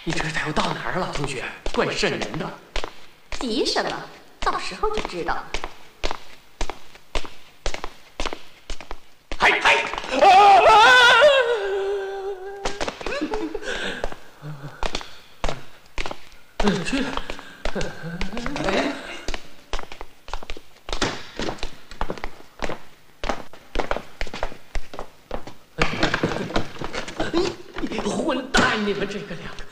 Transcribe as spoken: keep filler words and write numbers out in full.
你这才又到哪儿了，同学？怪瘆人的。 急什么？到时候就知道了。 嗨嗨！啊啊！去！哎！混蛋！你们这个两个！